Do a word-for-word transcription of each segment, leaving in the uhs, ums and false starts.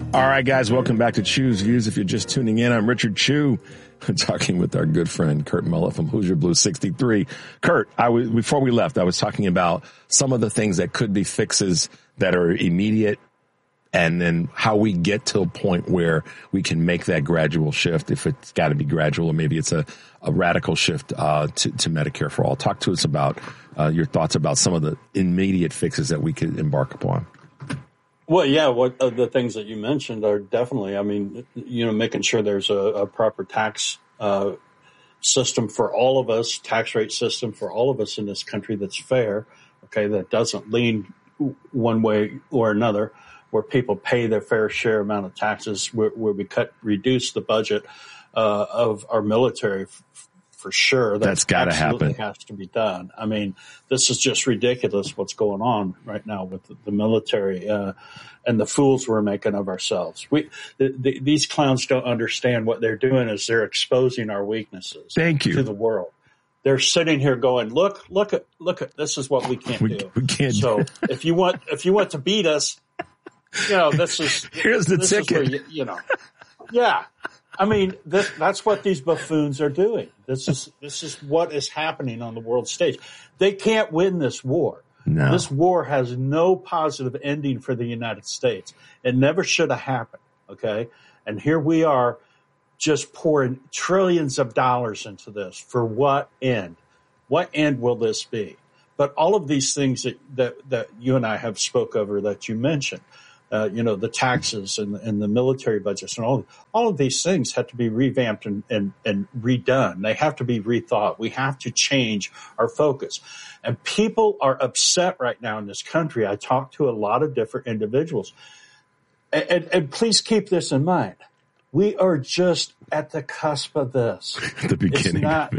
All right, guys, welcome back to Chew's Views. If you're just tuning in, I'm Richard Chew. I'm talking with our good friend Kurt Muller from Hoosier Blue sixty-three. Kurt, I was, before we left, I was talking about some of the things that could be fixes that are immediate, and then how we get to a point where we can make that gradual shift, if it's got to be gradual, or maybe it's a, a radical shift uh, to, to Medicare for All. Talk to us about uh, your thoughts about some of the immediate fixes that we could embark upon. Well, yeah, what uh, the things that you mentioned are definitely, I mean, you know, making sure there's a, a proper tax uh, system for all of us, tax rate system for all of us in this country that's fair, okay, that doesn't lean one way or another, where people pay their fair share amount of taxes, where, where we cut, reduce the budget uh, of our military f- for sure. That That's got to happen. Has to be done. I mean, this is just ridiculous what's going on right now with the, the military uh, and the fools we're making of ourselves. We the, the, these clowns don't understand what they're doing is they're exposing our weaknesses. Thank you. To the world. They're sitting here going, look, look at, look at, this is what we can't we, do. We can't. So if you want, if you want to beat us, you know, this is, here's the this ticket. Is where you, you know, yeah. I mean, this, that's what these buffoons are doing. This is, this is what is happening on the world stage. They can't win this war. No. This war has no positive ending for the United States. It never should have happened. Okay. And here we are just pouring trillions of dollars into this. For what end? What end will this be? But all of these things that, that, that you and I have spoke over that you mentioned, Uh, you know, the taxes and, and the military budgets and all, all of these things have to be revamped and, and, and redone. They have to be rethought. We have to change our focus. And people are upset right now in this country. I talk to a lot of different individuals. And, and, and please keep this in mind. We are just at the cusp of this. The beginning. It's not,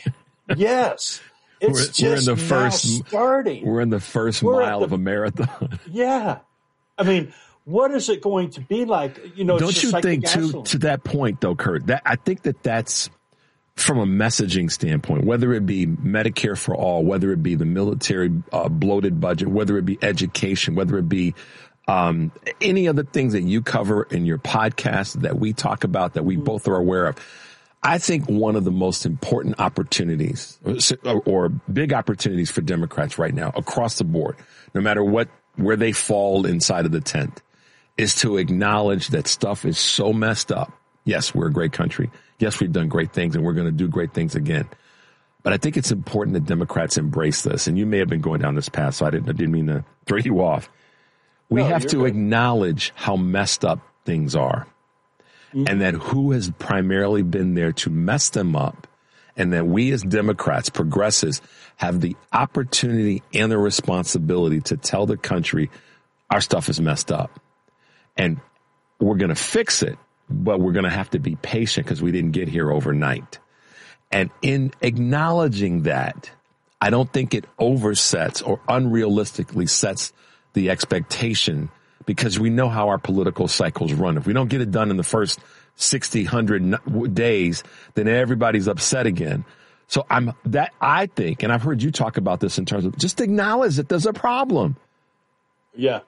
yes. It's we're, just we're in the now first, starting. We're in the first we're mile the, of a marathon. Yeah. I mean, what is it going to be like? You know, don't it's you like think to to that point though, Kurt? That I think that that's from a messaging standpoint. Whether it be Medicare for all, whether it be the military uh, bloated budget, whether it be education, whether it be um, any other things that you cover in your podcast that we talk about that we mm-hmm. both are aware of. I think one of the most important opportunities or, or big opportunities for Democrats right now across the board, no matter what. Where they fall inside of the tent, is to acknowledge that stuff is so messed up. Yes, we're a great country. Yes, we've done great things and we're going to do great things again. But I think it's important that Democrats embrace this. And you may have been going down this path, so I didn't, I didn't mean to throw you off. We no, have to good. acknowledge how messed up things are mm-hmm. and that who has primarily been there to mess them up, and that we as Democrats, progressives, have the opportunity and the responsibility to tell the country our stuff is messed up. And we're going to fix it, but we're going to have to be patient because we didn't get here overnight. And in acknowledging that, I don't think it oversets or unrealistically sets the expectation, because we know how our political cycles run. If we don't get it done in the first sixty, one hundred days, then everybody's upset again. So I'm that I think, and I've heard you talk about this in terms of just acknowledge that there's a problem. Yeah.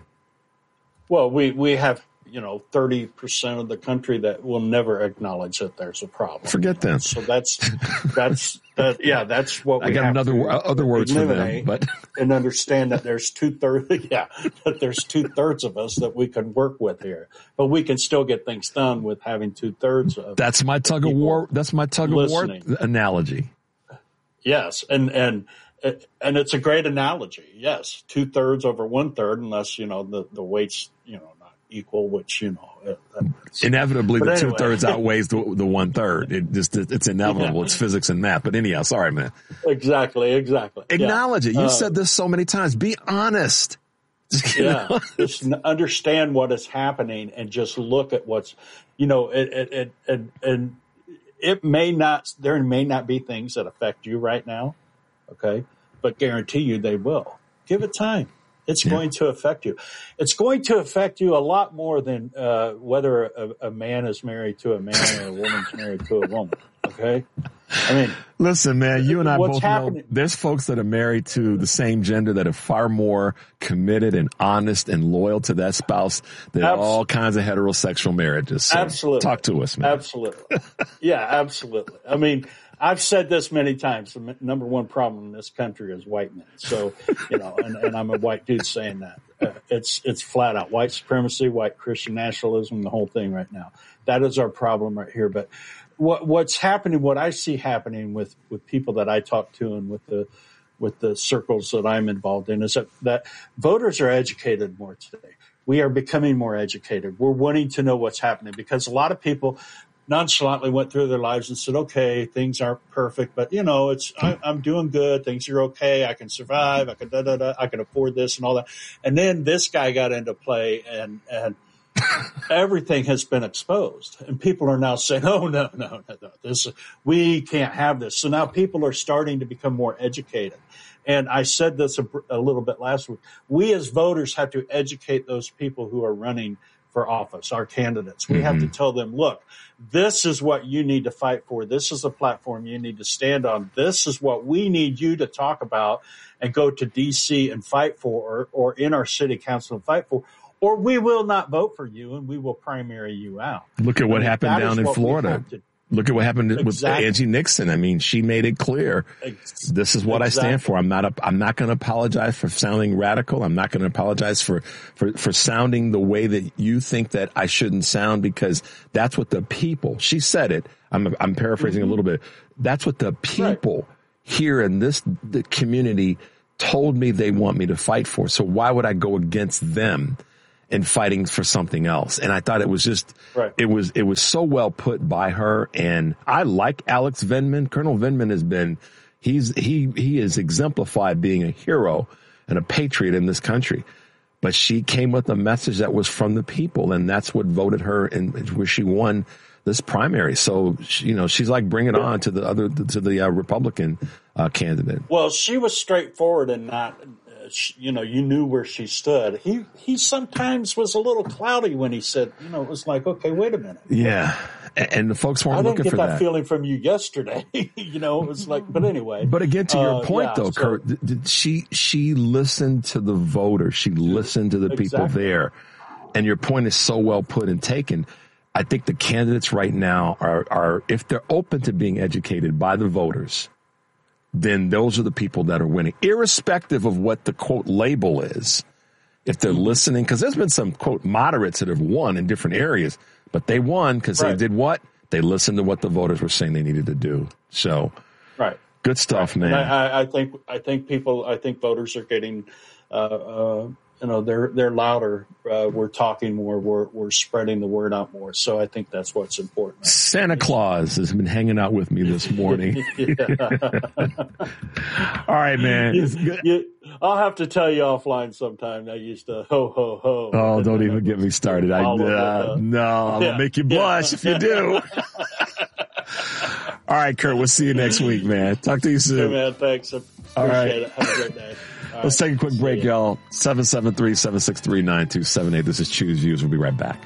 Well, we, we have, you know, thirty percent of the country that will never acknowledge that there's a problem. Forget them. So that's, that's, that, yeah, that's what we I got have another, to other words for them, but. And understand that there's two thirds, yeah, that there's two thirds of us that we can work with here. But we can still get things done with having two thirds of That's my tug of war. That's my tug of war analogy. Yes. And, and, and it's a great analogy. Yes. Two thirds over one third, unless, you know, the, the weight's, you know, not equal, which, you know, inevitably the anyway. two thirds outweighs the, the one third. It just, it's inevitable. Yeah. It's physics and math. But anyhow, sorry, man. Exactly. Exactly. Acknowledge yeah. it. You uh, said this so many times. Be honest. Yeah. Just understand what is happening and just look at what's, you know, it, it, it, and, and it may not, there may not be things that affect you right now. Okay. But guarantee you they will. Give it time. It's yeah. going to affect you. It's going to affect you a lot more than uh, whether a, a man is married to a man or a woman's married to a woman. Okay, I mean, listen, man, you and I what's both happening? know there's folks that are married to the same gender that are far more committed and honest and loyal to that spouse than Absolutely. all kinds of heterosexual marriages. So absolutely. Talk to us, man. Absolutely. Yeah, absolutely. I mean, I've said this many times. The number one problem in this country is white men. So, you know, and, and I'm a white dude saying that. Uh, it's it's flat out white supremacy, white Christian nationalism, the whole thing right now. That is our problem right here. But what what's happening, what I see happening with, with people that I talk to and with the with the circles that I'm involved in is that, that voters are educated more today. We are becoming more educated. We're wanting to know what's happening because a lot of people nonchalantly went through their lives and said, okay, things aren't perfect, but you know, it's, I, I'm doing good. Things are okay. I can survive. I can, da, da, da, I can afford this and all that. And then this guy got into play and, and everything has been exposed and people are now saying, oh, no, no, no, no, this, we can't have this. So now people are starting to become more educated. And I said this a, a little bit last week. We as voters have to educate those people who are running for office, our candidates. We mm-hmm. have to tell them, look, this is what you need to fight for. This is the platform you need to stand on. This is what we need you to talk about and go to D C and fight for, or, or in our city council and fight for, or we will not vote for you and we will primary you out. Look at what I mean, happened down in Florida. Look at what happened exactly. with Angie Nixon. I mean, she made it clear. This is what exactly. I stand for. I'm not, a, I'm not going to apologize for sounding radical. I'm not going to apologize for, for, for sounding the way that you think that I shouldn't sound because that's what the people, she said it. I'm, I'm paraphrasing mm-hmm. a little bit. That's what the people right. here in this the community told me they want me to fight for. So why would I go against them and fighting for something else? And I thought it was just, right. it was, it was so well put by her. And I like Alex Vindman. Colonel Vindman has been, he's, he, he is exemplified being a hero and a patriot in this country. But she came with a message that was from the people. And that's what voted her and where she won this primary. So, she, you know, she's like, bring it on to the other, to the uh, Republican uh, candidate. Well, she was straightforward and not, you know, you knew where she stood. He he sometimes was a little cloudy when he said, you know, it was like, okay, wait a minute. Yeah. And the folks weren't looking for that. I didn't get that feeling from you yesterday. You know, it was like, but anyway. But again, to your uh, point, yeah, though, so, Kurt, did she she listened to the voters. She listened to the exactly. people there. And your point is so well put and taken. I think the candidates right now are, are if they're open to being educated by the voters, then those are the people that are winning, irrespective of what the, quote, label is. If they're listening, because there's been some, quote, moderates that have won in different areas, but they won because right. they did what? They listened to what the voters were saying they needed to do. So, right. good stuff, right. man. I, I think I think people, I think voters are getting, uh, uh, you know, they're they're louder. Uh, we're talking more. We're we're spreading the word out more. So I think that's what's important. Santa Claus has been hanging out with me this morning. All right, man. You, you, I'll have to tell you offline sometime. I used to ho ho ho. Oh, don't even get me started. I uh, no, I'll yeah. make you blush yeah. if you do. All right, Kurt. We'll see you next week, man. Talk to you soon. Hey, man. Thanks. Appreciate All right. it. Have a great day. All Let's right. take a quick break, y'all. seven seven three, seven six three, nine two seven eight. This is Choose Views. We'll be right back.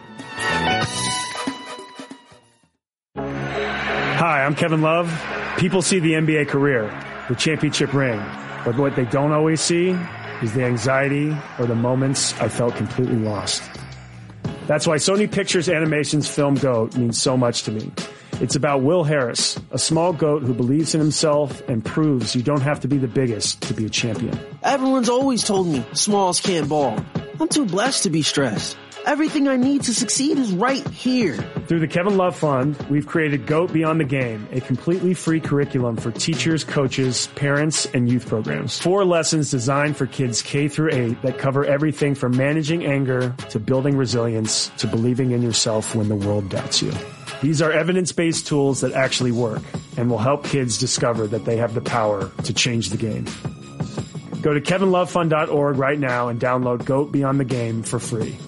Hi, I'm Kevin Love. People see the N B A career, the championship ring, but what they don't always see is the anxiety or the moments I felt completely lost. That's why Sony Pictures Animation's film GOAT means so much to me. It's about Will Harris, a small goat who believes in himself and proves you don't have to be the biggest to be a champion. Everyone's always told me smalls can't ball. I'm too blessed to be stressed. Everything I need to succeed is right here. Through the Kevin Love Fund, we've created GOAT Beyond the Game, a completely free curriculum for teachers, coaches, parents, and youth programs. Four lessons designed for kids K through eight that cover everything from managing anger to building resilience to believing in yourself when the world doubts you. These are evidence-based tools that actually work and will help kids discover that they have the power to change the game. Go to kevin love fund dot org right now and download GOAT Beyond the Game for free.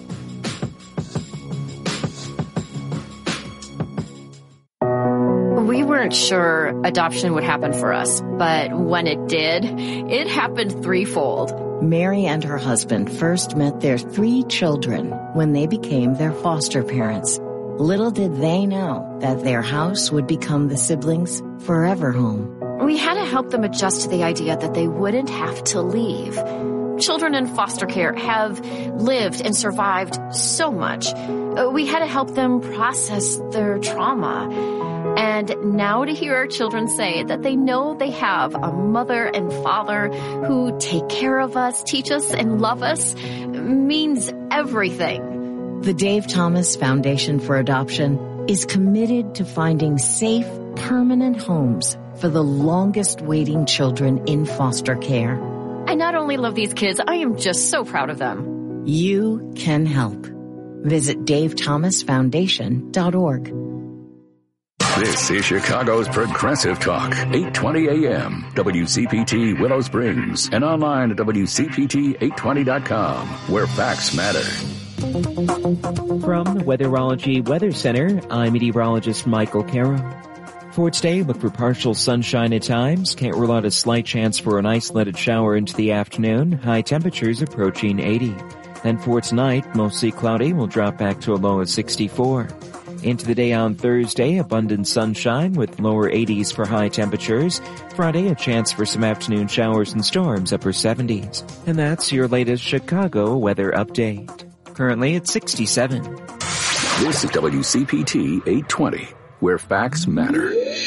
We weren't sure adoption would happen for us, but when it did, it happened threefold. Mary and her husband first met their three children when they became their foster parents. Little did they know that their house would become the siblings' forever home. We had to help them adjust to the idea that they wouldn't have to leave. Children in foster care have lived and survived so much. We had to help them process their trauma. And now to hear our children say that they know they have a mother and father who take care of us, teach us, and love us means everything. The Dave Thomas Foundation for Adoption is committed to finding safe, permanent homes for the longest waiting children in foster care. I not only love these kids, I am just so proud of them. You can help. Visit dave thomas foundation dot org. This is Chicago's Progressive Talk, eight twenty A M, W C P T Willow Springs, and online at W C P T eight twenty dot com, where facts matter. From the Weatherology Weather Center, I'm meteorologist Michael Carroll. For today, look for partial sunshine at times. Can't rule out a slight chance for an isolated shower into the afternoon. High temperatures approaching eighty. Then for tonight, mostly cloudy, will drop back to a low of sixty-four. Into the day on Thursday, abundant sunshine with lower eighties for high temperatures. Friday, a chance for some afternoon showers and storms, upper seventies. And that's your latest Chicago weather update. Currently at sixty-seven. This is W C P T eight twenty, where facts matter.